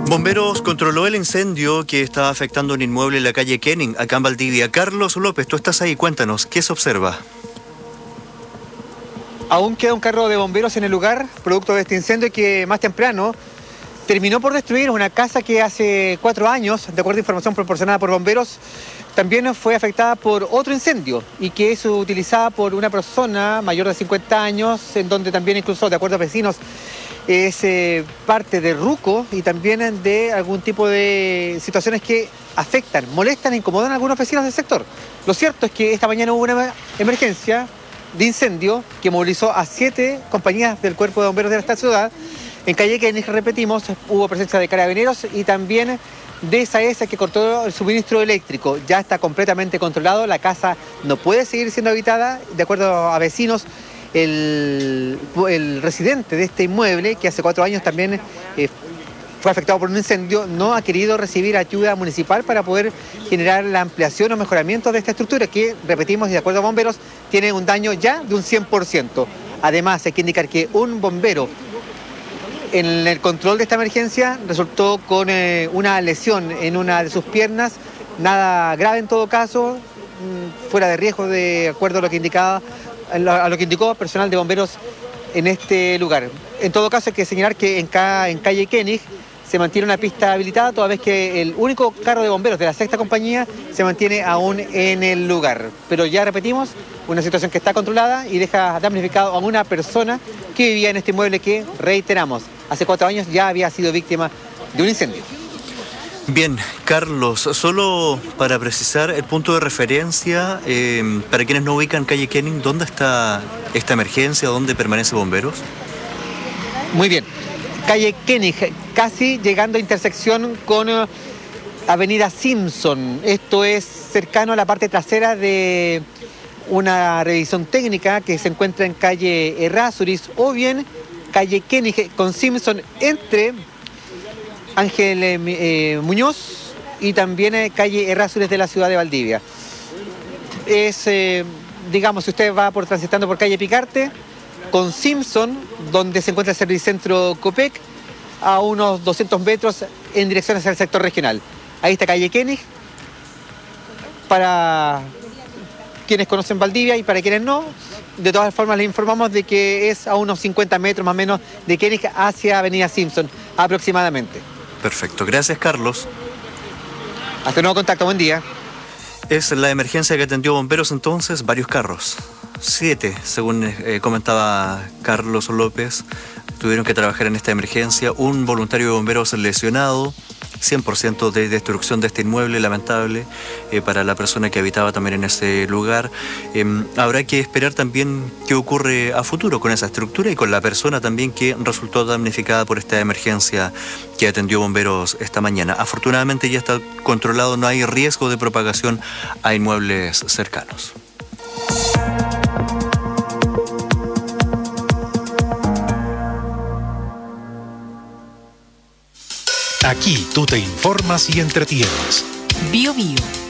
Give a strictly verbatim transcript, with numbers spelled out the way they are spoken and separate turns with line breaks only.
Bomberos controló el incendio que estaba afectando un inmueble en la calle Kenning, acá en Valdivia. Carlos López, tú estás ahí, cuéntanos, ¿qué se observa?
Aún queda un carro de bomberos en el lugar, producto de este incendio que más temprano terminó por destruir una casa que hace cuatro años, de acuerdo a información proporcionada por bomberos, también fue afectada por otro incendio y que es utilizada por una persona mayor de cincuenta años, en donde también incluso, de acuerdo a vecinos, es eh, parte de ruco y también de algún tipo de situaciones que afectan, molestan e incomodan a algunos vecinos del sector. Lo cierto es que esta mañana hubo una emergencia de incendio que movilizó a siete compañías del Cuerpo de Bomberos de esta ciudad. En calle Kenning, repetimos, hubo presencia de carabineros y también de esa S que cortó el suministro eléctrico. Ya está completamente controlado, la casa no puede seguir siendo habitada. De acuerdo a vecinos, el, el residente de este inmueble, que hace cuatro años también eh, fue afectado por un incendio, no ha querido recibir ayuda municipal para poder generar la ampliación o mejoramiento de esta estructura que, repetimos, de acuerdo a bomberos, tiene un daño ya de un cien por ciento. Además, hay que indicar que un bombero en el control de esta emergencia resultó con eh, una lesión en una de sus piernas, nada grave en todo caso, fuera de riesgo de acuerdo a lo que indicaba, a lo que indicó personal de bomberos en este lugar. En todo caso hay que señalar que en, ca, en calle Kenning se mantiene una pista habilitada, toda vez que el único carro de bomberos de la sexta compañía se mantiene aún en el lugar. Pero ya repetimos, una situación que está controlada y deja damnificado a una persona que vivía en este inmueble que, reiteramos, hace cuatro años ya había sido víctima de un incendio.
Bien, Carlos, solo para precisar el punto de referencia, eh, para quienes no ubican calle Kenning, ¿dónde está esta emergencia? ¿Dónde permanece bomberos?
Muy bien, calle Kenning, casi llegando a intersección con uh, avenida Simpson. Esto es cercano a la parte trasera de una revisión técnica que se encuentra en calle Errázuriz o bien calle Kenning con Simpson entre Ángel eh, Muñoz y también eh, calle Errázuriz de la ciudad de Valdivia. Es, eh, digamos, si usted va por transitando por calle Picarte, con Simpson, donde se encuentra el Servicentro Copec, a unos doscientos metros en dirección hacia el sector regional. Ahí está calle Kenning, para quienes conocen Valdivia y para quienes no. De todas formas, les informamos de que es a unos cincuenta metros más o menos de Kenning hacia avenida Simpson, aproximadamente.
Perfecto, gracias Carlos.
Hasta nuevo contacto, buen día.
Es la emergencia que atendió bomberos entonces, varios carros. Siete, según eh, comentaba Carlos López, tuvieron que trabajar en esta emergencia. Un voluntario de bomberos lesionado, cien por ciento de destrucción de este inmueble, lamentable, eh, para la persona que habitaba también en ese lugar. Eh, habrá que esperar también qué ocurre a futuro con esa estructura y con la persona también que resultó damnificada por esta emergencia que atendió bomberos esta mañana. Afortunadamente ya está controlado, no hay riesgo de propagación a inmuebles cercanos.
Aquí tú te informas y entretienes.
Bio Bio.